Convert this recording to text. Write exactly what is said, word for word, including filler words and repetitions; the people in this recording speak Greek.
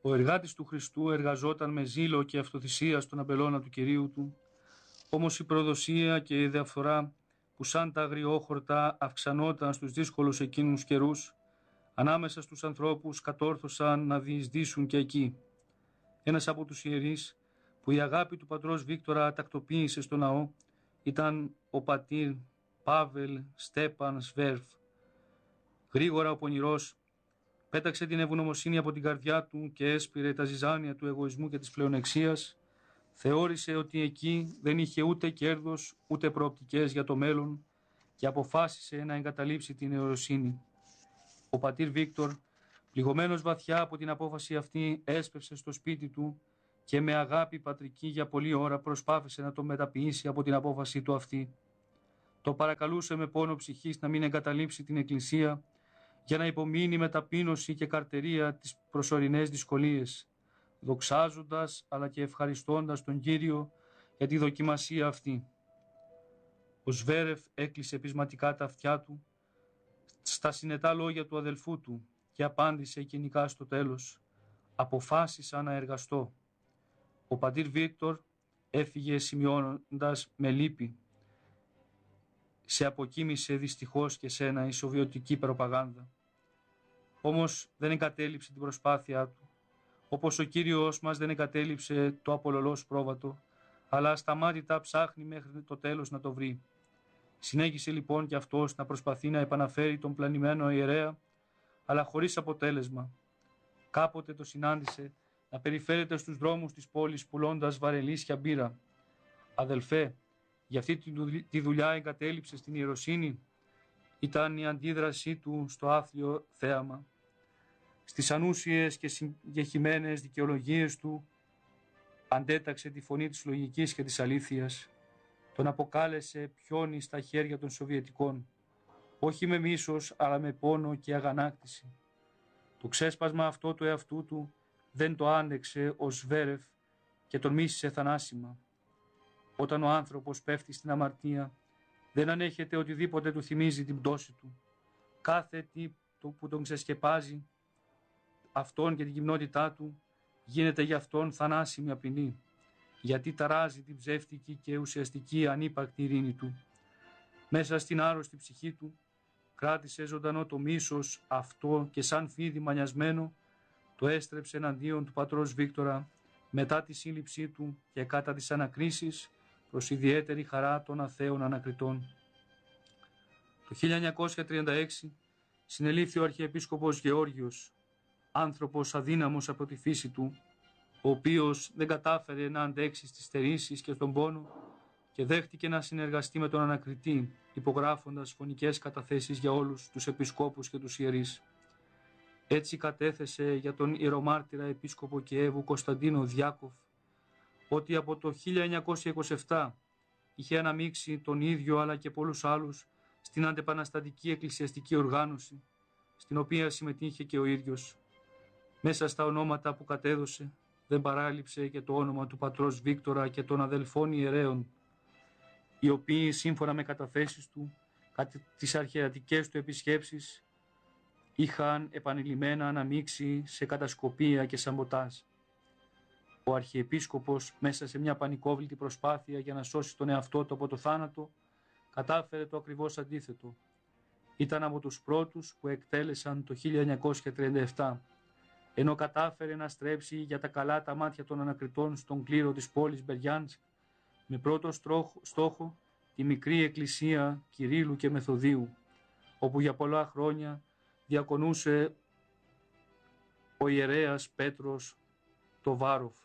Ο εργάτης του Χριστού εργαζόταν με ζήλο και αυτοθυσία στον αμπελώνα του Κυρίου του, όμως η προδοσία και η διαφθορά που σαν τα αγριόχορτα αυξανόταν στους δύσκολους εκείνους καιρούς, ανάμεσα στους ανθρώπους κατόρθωσαν να διεισδύσουν και εκεί. Ένας από τους ιερείς που η αγάπη του πατρός Βίκτορα τακτοποίησε στο ναό ήταν ο πατήρ Πάβελ Στέπαν Σβέρφ. Γρήγορα ο πονηρός πέταξε την ευγνωμοσύνη από την καρδιά του και έσπηρε τα ζυζάνια του εγωισμού και της πλεονεξίας. Θεώρησε ότι εκεί δεν είχε ούτε κέρδος ούτε προοπτικές για το μέλλον και αποφάσισε να εγκαταλείψει την ιεροσύνη. Ο πατήρ Βίκτορ, πληγωμένος βαθιά από την απόφαση αυτή, έσπευσε στο σπίτι του και με αγάπη πατρική για πολλή ώρα προσπάθησε να τον μεταποιήσει από την απόφαση του αυτή. Το παρακαλούσε με πόνο ψυχής να μην εγκαταλείψει την εκκλησία για να υπομείνει με ταπείνωση και καρτερία τις προσωρινές δυσκολίες, δοξάζοντας αλλά και ευχαριστώντας τον Κύριο για τη δοκιμασία αυτή. Ο Σβέρεφ έκλεισε πεισματικά τα αυτιά του στα συνετά λόγια του αδελφού του και απάντησε κοινικά στο τέλος: «Αποφάσισα να εργαστώ». Ο πατήρ Βίκτορ έφυγε σημειώνοντας με λύπη: «Σε αποκοίμησε δυστυχώς και σένα η σοβιετική προπαγάνδα». Όμως δεν εγκατέλειψε την προσπάθειά του, όπως ο Κύριος μας δεν εγκατέλειψε το απολωλός πρόβατο, αλλά ασταμάτητα ψάχνει μέχρι το τέλος να το βρει. Συνέχισε λοιπόν και αυτός να προσπαθεί να επαναφέρει τον πλανημένο ιερέα, αλλά χωρίς αποτέλεσμα. Κάποτε το συνάντησε να περιφέρεται στους δρόμους της πόλης πουλώντας βαρελίσια μπύρα. «Αδελφέ, για αυτή τη δουλειά εγκατέλειψε στην ιεροσύνη», ήταν η αντίδρασή του στο άθλιο θέαμα. Στις ανούσιες και συγκεχημένες δικαιολογίες του αντέταξε τη φωνή της λογικής και της αλήθειας. Τον αποκάλεσε πιόνι στα χέρια των Σοβιετικών, όχι με μίσος αλλά με πόνο και αγανάκτηση. Το ξέσπασμα αυτό του εαυτού του δεν το άντεξε ο Σβέρεφ και τον μίσησε θανάσιμα. Όταν ο άνθρωπος πέφτει στην αμαρτία, δεν ανέχεται οτιδήποτε του θυμίζει την πτώση του. Κάθε τι που τον ξεσκεπάζει αυτόν και την γυμνότητά του γίνεται για αυτόν θανάσιμη απειλή, γιατί ταράζει την ψεύτικη και ουσιαστική ανύπαρκτη ειρήνη του. Μέσα στην άρρωστη ψυχή του κράτησε ζωντανό το μίσος αυτό και σαν φίδι μανιασμένο το έστρεψε εναντίον του πατρός Βίκτορα μετά τη σύλληψή του και κατά τις ανακρίσεις προς ιδιαίτερη χαρά των αθέων ανακριτών. Το χίλια εννιακόσια τριάντα έξι συνελήφθη ο Αρχιεπίσκοπος Γεώργιος, άνθρωπος αδύναμος από τη φύση του, ο οποίος δεν κατάφερε να αντέξει στις στερήσεις και στον πόνο και δέχτηκε να συνεργαστεί με τον ανακριτή, υπογράφοντας φωνικές καταθέσεις για όλους τους επισκόπους και τους ιερείς. Έτσι κατέθεσε για τον ιερομάρτυρα επίσκοπο Κιέβου Κωνσταντίνο Διάκοφ ότι από το χίλια εννιακόσια είκοσι επτά είχε αναμίξει τον ίδιο αλλά και πολλούς άλλους στην αντεπαναστατική εκκλησιαστική οργάνωση, στην οποία συμμετείχε και ο ίδιος. Μέσα στα ονόματα που κατέδωσε δεν παράλειψε και το όνομα του πατρός Βίκτορα και των αδελφών ιερέων, οι οποίοι σύμφωνα με καταθέσεις του κατά τις αρχαιατικές του επισκέψεις είχαν επανειλημμένα αναμίξει σε κατασκοπία και σαμποτάζ. Ο Αρχιεπίσκοπος, μέσα σε μια πανικόβλητη προσπάθεια για να σώσει τον εαυτό του από το θάνατο, κατάφερε το ακριβώς αντίθετο. Ήταν από τους πρώτους που εκτέλεσαν το χίλια εννιακόσια τριάντα επτά, ενώ κατάφερε να στρέψει για τα καλά τα μάτια των ανακριτών στον κλήρο της πόλης Μπεριάνσκ, με πρώτο στόχο τη μικρή εκκλησία Κυρίλου και Μεθοδίου, όπου για πολλά χρόνια διακονούσε ο ιερέας Πέτρος το Βάροφ.